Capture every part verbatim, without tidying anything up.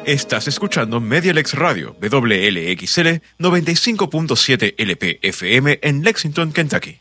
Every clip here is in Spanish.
Estás escuchando Medialex Radio, W L X L noventa y cinco punto siete L P F M en Lexington, Kentucky.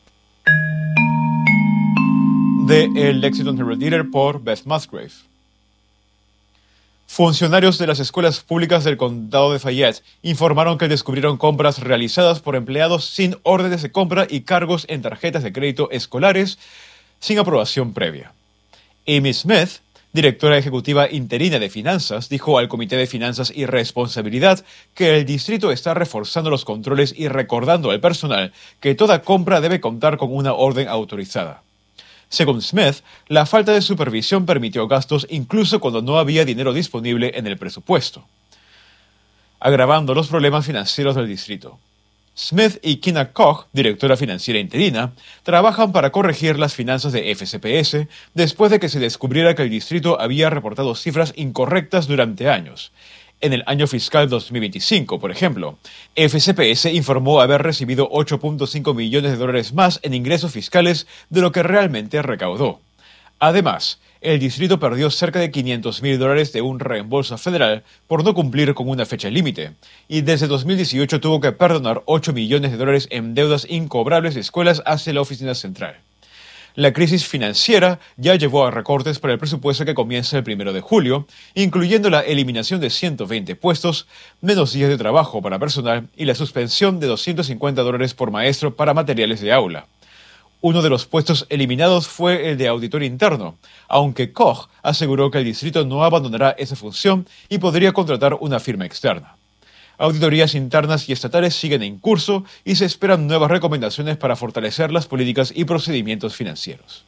De El Lexington Herald Leader por Beth Musgrave. Funcionarios de las escuelas públicas del condado de Fayette informaron que descubrieron compras realizadas por empleados sin órdenes de compra y cargos en tarjetas de crédito escolares sin aprobación previa. Amy Smith, directora ejecutiva interina de finanzas, dijo al Comité de Finanzas y Responsabilidad que el distrito está reforzando los controles y recordando al personal que toda compra debe contar con una orden autorizada. Según Smith, la falta de supervisión permitió gastos incluso cuando no había dinero disponible en el presupuesto, agravando los problemas financieros del distrito. Smith y Kina Koch, directora financiera interina, trabajan para corregir las finanzas de F C P S después de que se descubriera que el distrito había reportado cifras incorrectas durante años. En el año fiscal dos mil veinticinco, por ejemplo, F C P S informó haber recibido ocho punto cinco millones de dólares más en ingresos fiscales de lo que realmente recaudó. Además, el distrito perdió cerca de quinientos mil dólares de un reembolso federal por no cumplir con una fecha límite, y desde dos mil dieciocho tuvo que perdonar ocho millones de dólares en deudas incobrables de escuelas hacia la oficina central. La crisis financiera ya llevó a recortes para el presupuesto que comienza el primero de julio, incluyendo la eliminación de ciento veinte puestos, menos días de trabajo para personal y la suspensión de doscientos cincuenta dólares por maestro para materiales de aula. Uno de los puestos eliminados fue el de auditor interno, aunque Koch aseguró que el distrito no abandonará esa función y podría contratar una firma externa. Auditorías internas y estatales siguen en curso y se esperan nuevas recomendaciones para fortalecer las políticas y procedimientos financieros.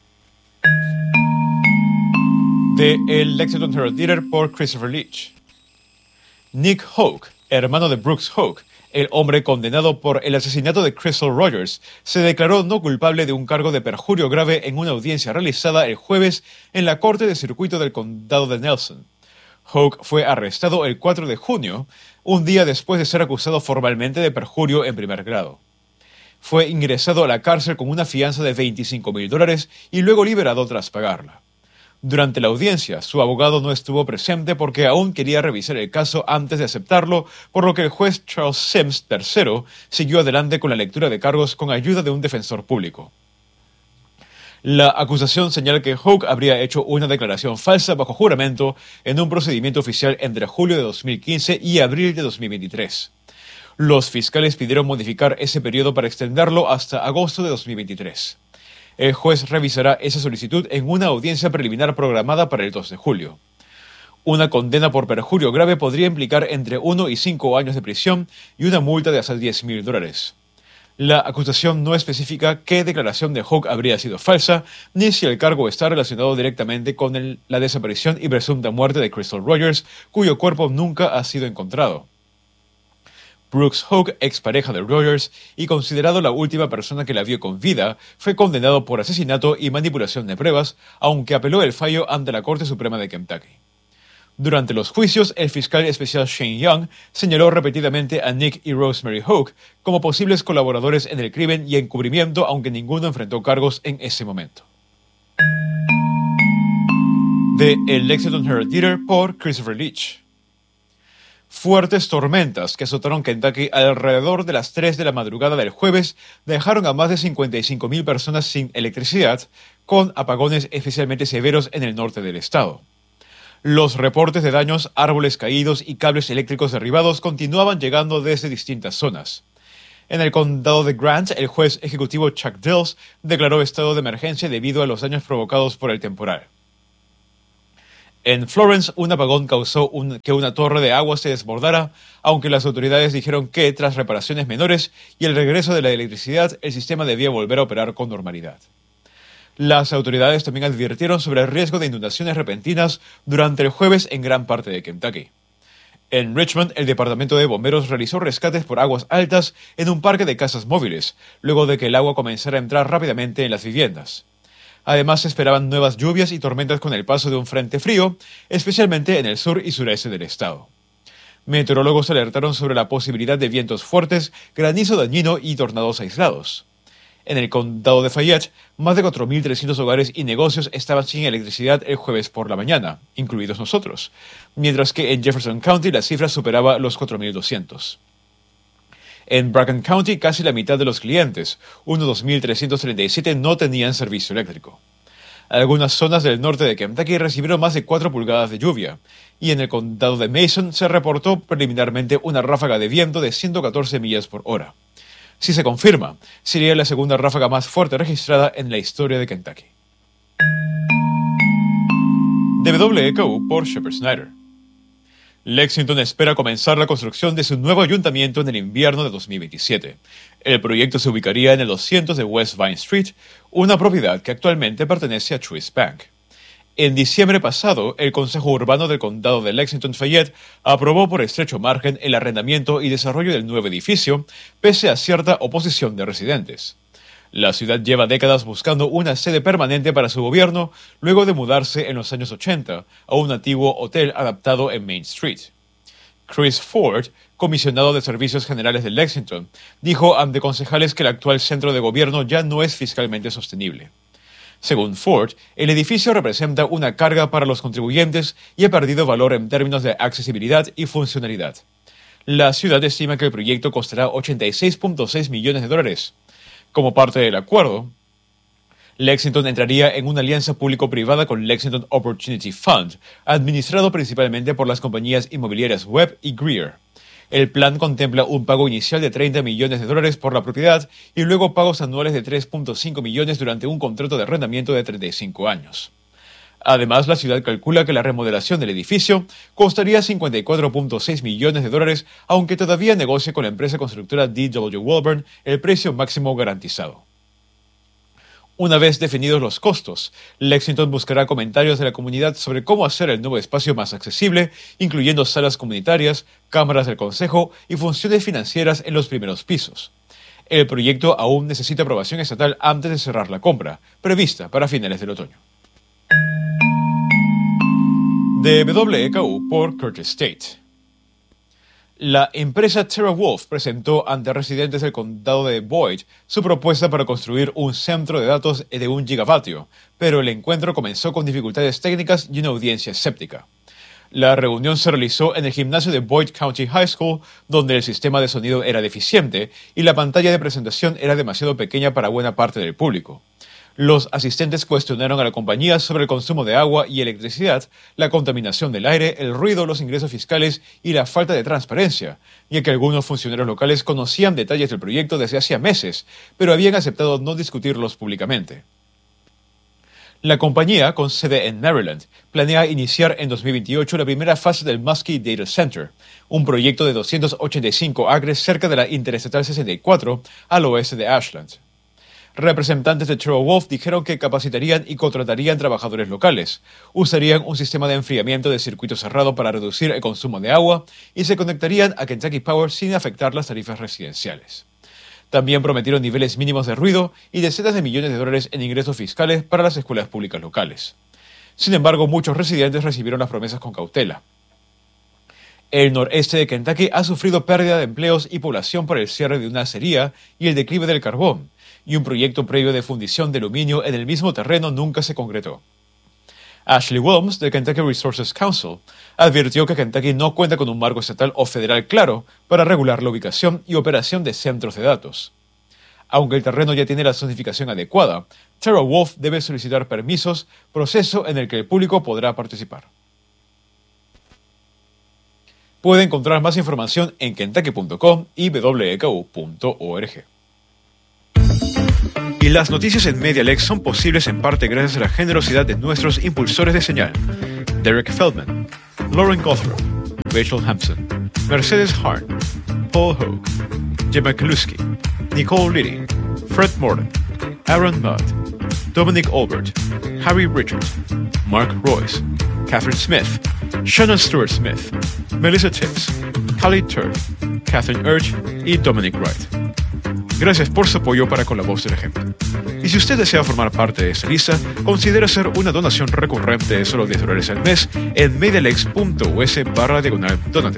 De El Lexington Herald Leader por Christopher Leach. Nick Hoke, hermano de Brooks Hoke, el hombre condenado por el asesinato de Crystal Rogers, se declaró no culpable de un cargo de perjurio grave en una audiencia realizada el jueves en la Corte de Circuito del Condado de Nelson. Hoke fue arrestado el cuatro de junio, un día después de ser acusado formalmente de perjurio en primer grado. Fue ingresado a la cárcel con una fianza de veinticinco mil dólares y luego liberado tras pagarla. Durante la audiencia, su abogado no estuvo presente porque aún quería revisar el caso antes de aceptarlo, por lo que el juez Charles Sims tercero siguió adelante con la lectura de cargos con ayuda de un defensor público. La acusación señala que Hoke habría hecho una declaración falsa bajo juramento en un procedimiento oficial entre julio de dos mil quince y abril de dos mil veintitrés. Los fiscales pidieron modificar ese periodo para extenderlo hasta agosto de dos mil veintitrés. El juez revisará esa solicitud en una audiencia preliminar programada para el dos de julio. Una condena por perjurio grave podría implicar entre uno y cinco años de prisión y una multa de hasta diez mil dólares. La acusación no especifica qué declaración de Hoke habría sido falsa, ni si el cargo está relacionado directamente con el, la desaparición y presunta muerte de Crystal Rogers, cuyo cuerpo nunca ha sido encontrado. Brooks Hoke, expareja de Rogers y considerado la última persona que la vio con vida, fue condenado por asesinato y manipulación de pruebas, aunque apeló el fallo ante la Corte Suprema de Kentucky. Durante los juicios, el fiscal especial Shane Young señaló repetidamente a Nick y Rosemary Hoke como posibles colaboradores en el crimen y encubrimiento, aunque ninguno enfrentó cargos en ese momento. De El Lexington Herald Leader por Christopher Leach. Fuertes tormentas que azotaron Kentucky alrededor de las tres de la madrugada del jueves dejaron a más de cincuenta y cinco mil personas sin electricidad, con apagones especialmente severos en el norte del estado. Los reportes de daños, árboles caídos y cables eléctricos derribados continuaban llegando desde distintas zonas. En el condado de Grant, el juez ejecutivo Chuck Dills declaró estado de emergencia debido a los daños provocados por el temporal. En Florence, un apagón causó un, que una torre de agua se desbordara, aunque las autoridades dijeron que, tras reparaciones menores y el regreso de la electricidad, el sistema debía volver a operar con normalidad. Las autoridades también advirtieron sobre el riesgo de inundaciones repentinas durante el jueves en gran parte de Kentucky. En Richmond, el departamento de bomberos realizó rescates por aguas altas en un parque de casas móviles, luego de que el agua comenzara a entrar rápidamente en las viviendas. Además, se esperaban nuevas lluvias y tormentas con el paso de un frente frío, especialmente en el sur y sureste del estado. Meteorólogos alertaron sobre la posibilidad de vientos fuertes, granizo dañino y tornados aislados. En el condado de Fayette, más de cuatro mil trescientos hogares y negocios estaban sin electricidad el jueves por la mañana, incluidos nosotros, mientras que en Jefferson County la cifra superaba los cuatro mil doscientos. En Bracken County, casi la mitad de los clientes, unos dos mil trescientos treinta y siete, no tenían servicio eléctrico. Algunas zonas del norte de Kentucky recibieron más de cuatro pulgadas de lluvia, y en el condado de Mason se reportó preliminarmente una ráfaga de viento de ciento catorce millas por hora. Si se confirma, sería la segunda ráfaga más fuerte registrada en la historia de Kentucky. De W E K U por Shepard Snyder. Lexington espera comenzar la construcción de su nuevo ayuntamiento en el invierno de dos mil veintisiete. El proyecto se ubicaría en el doscientos de West Vine Street, una propiedad que actualmente pertenece a Truist Bank. En diciembre pasado, el Consejo Urbano del Condado de Lexington-Fayette aprobó por estrecho margen el arrendamiento y desarrollo del nuevo edificio, pese a cierta oposición de residentes. La ciudad lleva décadas buscando una sede permanente para su gobierno, luego de mudarse en los años ochenta a un antiguo hotel adaptado en Main Street. Chris Ford, comisionado de Servicios Generales de Lexington, dijo ante concejales que el actual centro de gobierno ya no es fiscalmente sostenible. Según Ford, el edificio representa una carga para los contribuyentes y ha perdido valor en términos de accesibilidad y funcionalidad. La ciudad estima que el proyecto costará ochenta y seis punto seis millones de dólares. Como parte del acuerdo, Lexington entraría en una alianza público-privada con Lexington Opportunity Fund, administrado principalmente por las compañías inmobiliarias Webb y Greer. El plan contempla un pago inicial de treinta millones de dólares por la propiedad y luego pagos anuales de tres punto cinco millones durante un contrato de arrendamiento de treinta y cinco años. Además, la ciudad calcula que la remodelación del edificio costaría cincuenta y cuatro punto seis millones de dólares, aunque todavía negocia con la empresa constructora D W Wilburn el precio máximo garantizado. Una vez definidos los costos, Lexington buscará comentarios de la comunidad sobre cómo hacer el nuevo espacio más accesible, incluyendo salas comunitarias, cámaras del consejo y funciones financieras en los primeros pisos. El proyecto aún necesita aprobación estatal antes de cerrar la compra, prevista para finales del otoño. De W E K U por Curtis State. La empresa TeraWulf presentó ante residentes del condado de Boyd su propuesta para construir un centro de datos de un gigavatio, pero el encuentro comenzó con dificultades técnicas y una audiencia escéptica. La reunión se realizó en el gimnasio de Boyd County High School, donde el sistema de sonido era deficiente y la pantalla de presentación era demasiado pequeña para buena parte del público. Los asistentes cuestionaron a la compañía sobre el consumo de agua y electricidad, la contaminación del aire, el ruido, los ingresos fiscales y la falta de transparencia, ya que algunos funcionarios locales conocían detalles del proyecto desde hacía meses, pero habían aceptado no discutirlos públicamente. La compañía, con sede en Maryland, planea iniciar en dos mil veintiocho la primera fase del Muskie Data Center, un proyecto de doscientos ochenta y cinco acres cerca de la Interestatal sesenta y cuatro al oeste de Ashland. Representantes de TeraWulf dijeron que capacitarían y contratarían trabajadores locales, usarían un sistema de enfriamiento de circuito cerrado para reducir el consumo de agua y se conectarían a Kentucky Power sin afectar las tarifas residenciales. También prometieron niveles mínimos de ruido y decenas de millones de dólares en ingresos fiscales para las escuelas públicas locales. Sin embargo, muchos residentes recibieron las promesas con cautela. El noreste de Kentucky ha sufrido pérdida de empleos y población por el cierre de una acería y el declive del carbón, y un proyecto previo de fundición de aluminio en el mismo terreno nunca se concretó. Ashley Wilms, del Kentucky Resources Council, advirtió que Kentucky no cuenta con un marco estatal o federal claro para regular la ubicación y operación de centros de datos. Aunque el terreno ya tiene la zonificación adecuada, TeraWulf debe solicitar permisos, proceso en el que el público podrá participar. Puede encontrar más información en kentucky punto com y w e k u punto org. Y las noticias en MediaLex son posibles en parte gracias a la generosidad de nuestros impulsores de señal: Derek Feldman, Lauren Gothrow, Rachel Hampson, Mercedes Hart, Paul Hogue, Gemma Kaluski, Nicole Liddy, Fred Morton, Aaron Mudd, Dominic Albert, Harry Richards, Mark Royce, Catherine Smith, Shannon Stewart Smith, Melissa Tibbs, Khalid Turk, Catherine Urge y Dominic Wright. Gracias por su apoyo para con la voz del ejemplo. Y si usted desea formar parte de esta lista, considere hacer una donación recurrente de solo diez dólares al mes en medialex punto u s barra diagonal donate.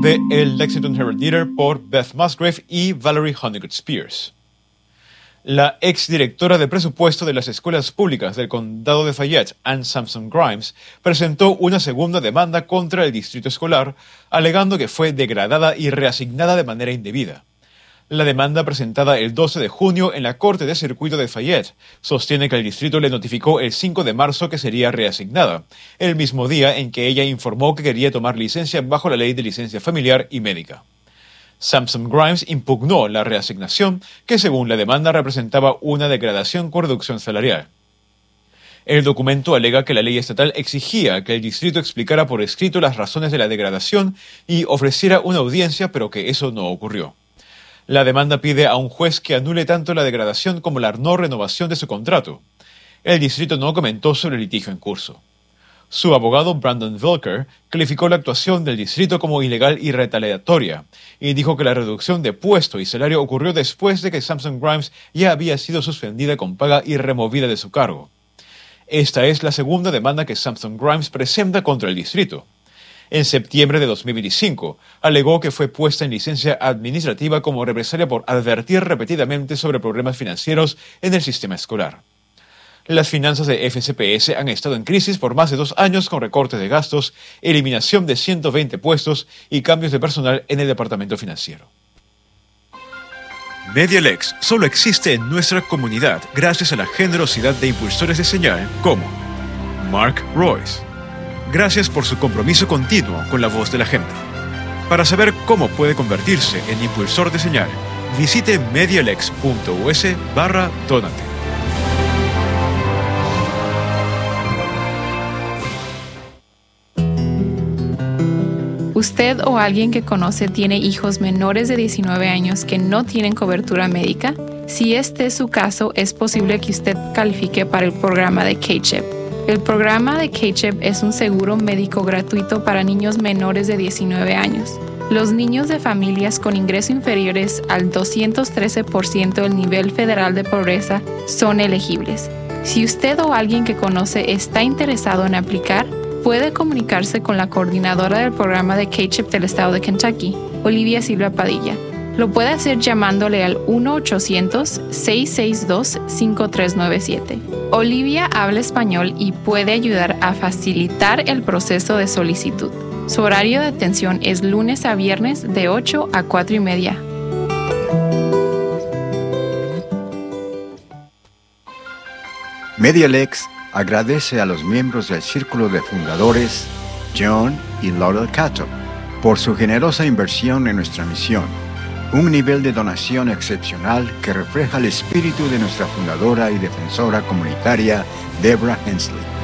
de el Lexington Herald Leader por Beth Musgrave y Valerie Honeycutt Spears. La exdirectora de presupuesto de las escuelas públicas del condado de Fayette, Ann Sampson Grimes, presentó una segunda demanda contra el distrito escolar, alegando que fue degradada y reasignada de manera indebida. La demanda, presentada el doce de junio en la Corte de Circuito de Fayette, sostiene que el distrito le notificó el cinco de marzo que sería reasignada, el mismo día en que ella informó que quería tomar licencia bajo la ley de licencia familiar y médica. Sampson Grimes impugnó la reasignación, que según la demanda representaba una degradación con reducción salarial. El documento alega que la ley estatal exigía que el distrito explicara por escrito las razones de la degradación y ofreciera una audiencia, pero que eso no ocurrió. La demanda pide a un juez que anule tanto la degradación como la no renovación de su contrato. El distrito no comentó sobre el litigio en curso. Su abogado Brandon Volker calificó la actuación del distrito como ilegal y retaliatoria y dijo que la reducción de puesto y salario ocurrió después de que Sampson Grimes ya había sido suspendida con paga y removida de su cargo. Esta es la segunda demanda que Sampson Grimes presenta contra el distrito. En septiembre de dos mil veinticinco, alegó que fue puesta en licencia administrativa como represalia por advertir repetidamente sobre problemas financieros en el sistema escolar. Las finanzas de F C P S han estado en crisis por más de dos años con recortes de gastos, eliminación de ciento veinte puestos y cambios de personal en el departamento financiero. MediaLex solo existe en nuestra comunidad gracias a la generosidad de impulsores de señal como Mark Royce. Gracias por su compromiso continuo con la voz de la gente. Para saber cómo puede convertirse en impulsor de señal, visite medialex.us barra donate. ¿Usted o alguien que conoce tiene hijos menores de diecinueve años que no tienen cobertura médica? Si este es su caso, es posible que usted califique para el programa de K-CHIP. El programa de K-CHIP es un seguro médico gratuito para niños menores de diecinueve años. Los niños de familias con ingresos inferiores al doscientos trece por ciento del nivel federal de pobreza son elegibles. Si usted o alguien que conoce está interesado en aplicar, puede comunicarse con la coordinadora del programa de K-CHIP del estado de Kentucky, Olivia Silva Padilla. Lo puede hacer llamándole al uno ochocientos, seis seis dos, cinco tres nueve siete. Olivia habla español y puede ayudar a facilitar el proceso de solicitud. Su horario de atención es lunes a viernes de ocho a cuatro y media. MediaLex agradece a los miembros del Círculo de Fundadores, John y Laurel Cato, por su generosa inversión en nuestra misión, un nivel de donación excepcional que refleja el espíritu de nuestra fundadora y defensora comunitaria, Deborah Hensley.